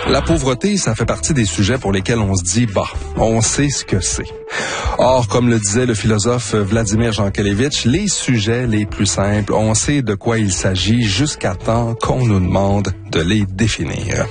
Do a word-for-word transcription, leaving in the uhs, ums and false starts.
La pauvreté, ça fait partie des sujets pour lesquels on se dit, bah, on sait ce que c'est. Or, comme le disait le philosophe Vladimir Jankélévitch, les sujets les plus simples, on sait de quoi il s'agit jusqu'à temps qu'on nous demande de les définir.